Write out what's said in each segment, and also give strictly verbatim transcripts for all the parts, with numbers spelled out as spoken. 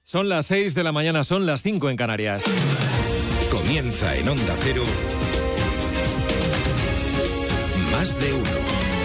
Son las seis de la mañana, son las cinco en Canarias. Comienza en Onda Cero. Más de uno.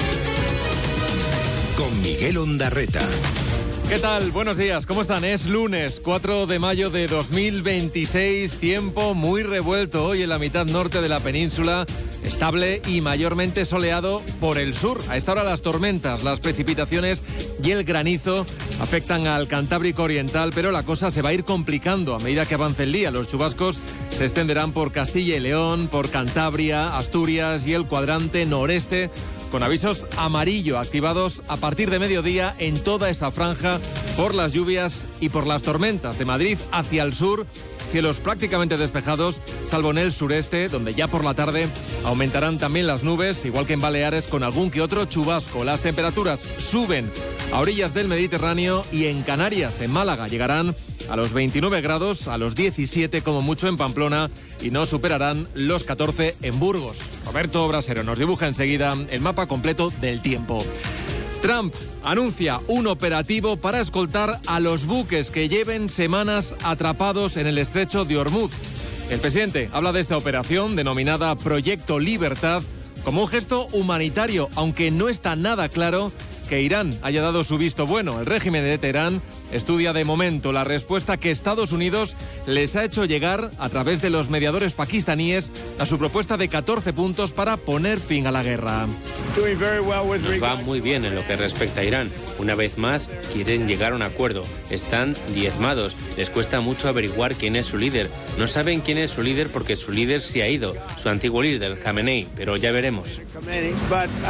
Con Miguel Ondarreta. ¿Qué tal? Buenos días, ¿cómo están? Es lunes, cuatro de mayo de dos mil veintiséis, tiempo muy revuelto hoy en la mitad norte de la península, estable y mayormente soleado por el sur. A esta hora las tormentas, las precipitaciones y el granizo afectan al Cantábrico Oriental, pero la cosa se va a ir complicando a medida que avance el día. Los chubascos se extenderán por Castilla y León, por Cantabria, Asturias y el cuadrante noreste, con avisos amarillo activados a partir de mediodía en toda esa franja por las lluvias y por las tormentas. De Madrid hacia el sur, cielos prácticamente despejados, salvo en el sureste, donde ya por la tarde aumentarán también las nubes, igual que en Baleares, con algún que otro chubasco. Las temperaturas suben a orillas del Mediterráneo y en Canarias, en Málaga, llegarán a los veintinueve grados, a los diecisiete como mucho en Pamplona y no superarán los catorce en Burgos. Roberto Brasero nos dibuja enseguida el mapa completo del tiempo. Trump anuncia un operativo para escoltar a los buques que lleven semanas atrapados en el estrecho de Hormuz. El presidente habla de esta operación, denominada Proyecto Libertad, como un gesto humanitario, aunque no está nada claro que Irán haya dado su visto bueno. El régimen de Teherán estudia de momento la respuesta que Estados Unidos les ha hecho llegar a través de los mediadores pakistaníes a su propuesta de catorce puntos para poner fin a la guerra. Nos va muy bien en lo que respecta a Irán. Una vez más, quieren llegar a un acuerdo. Están diezmados. Les cuesta mucho averiguar quién es su líder. No saben quién es su líder porque su líder se ha ido, su antiguo líder, Khamenei, pero ya veremos.